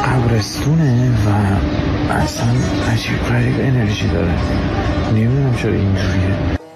قبرستونه و اصلا عجیب غریب انرژی داره. نمیدونم چرا اینجوریه.